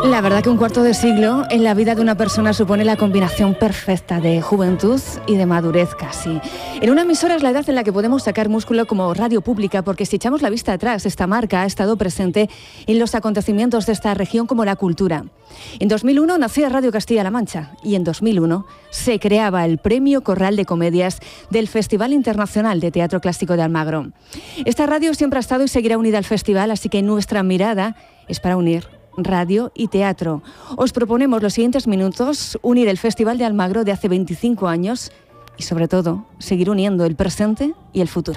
La verdad que un cuarto de siglo en la vida de una persona supone la combinación perfecta de juventud y de madurez casi. En una emisora es la edad en la que podemos sacar músculo como radio pública, porque si echamos la vista atrás, esta marca ha estado presente en los acontecimientos de esta región como la cultura. En 2001 nacía Radio Castilla-La Mancha y en 2001 se creaba el Premio Corral de Comedias del Festival Internacional de Teatro Clásico de Almagro. Esta radio siempre ha estado y seguirá unida al festival, así que nuestra mirada es para unir radio y teatro. Os proponemos los siguientes minutos unir el Festival de Almagro de hace 25 años y sobre todo seguir uniendo el presente y el futuro.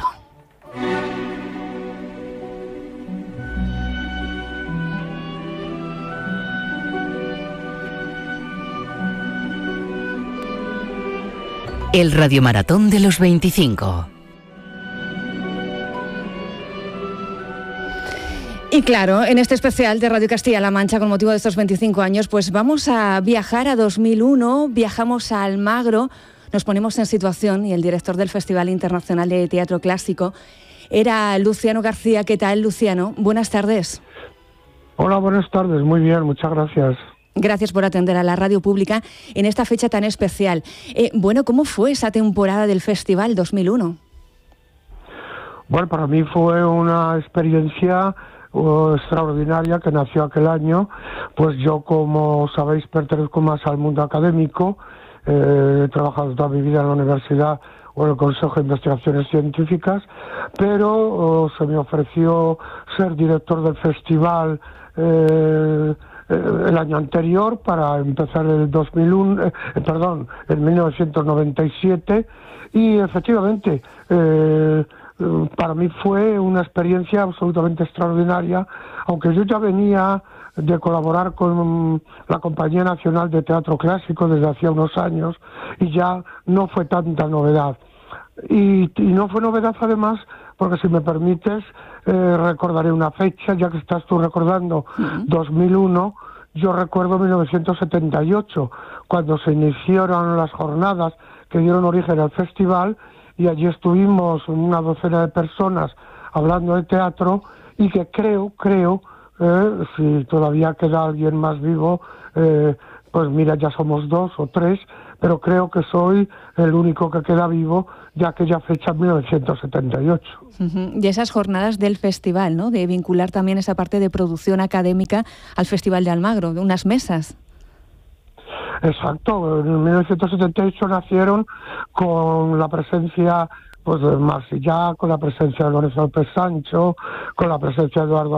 El radiomaratón de los 25. Y claro, en este especial de Radio Castilla-La Mancha, con motivo de estos 25 años, pues vamos a viajar a 2001, viajamos a Almagro, nos ponemos en situación y el director del Festival Internacional de Teatro Clásico era Luciano García. ¿Qué tal, Luciano? Buenas tardes. Hola, buenas tardes. Muy bien, muchas gracias. Gracias por atender a la radio pública en esta fecha tan especial. Bueno, ¿cómo fue esa temporada del Festival 2001? Bueno, para mí fue una experiencia extraordinaria que nació aquel año. Pues yo, como sabéis, pertenezco más al mundo académico. He trabajado toda mi vida en la universidad o en el Consejo de Investigaciones Científicas, pero se me ofreció ser director del festival el año anterior para empezar el 2001, en 1997, y efectivamente para mí fue una experiencia absolutamente extraordinaria, aunque yo ya venía de colaborar con la Compañía Nacional de Teatro Clásico desde hacía unos años, y ya no fue tanta novedad. Y no fue novedad además, porque si me permites, recordaré una fecha, ya que estás tú recordando 2001, yo recuerdo 1978, cuando se iniciaron las jornadas que dieron origen al festival, y allí estuvimos una docena de personas hablando de teatro, y que creo, si todavía queda alguien más vivo, pues mira, ya somos 2 o 3, pero creo que soy el único que queda vivo de aquella fecha, 1978. Y esas jornadas del festival, ¿no? De vincular también esa parte de producción académica al Festival de Almagro, de unas mesas. Exacto, en 1978 nacieron con la presencia pues de Marsillá, con la presencia de Lorenzo López Sancho, con la presencia de Eduardo